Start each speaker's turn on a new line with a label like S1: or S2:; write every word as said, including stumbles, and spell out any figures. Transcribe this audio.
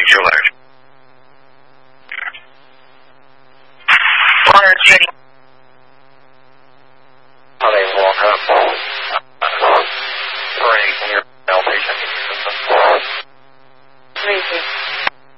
S1: Joe Larry.
S2: Water City.
S1: How they walk up. Praying near outpatient system.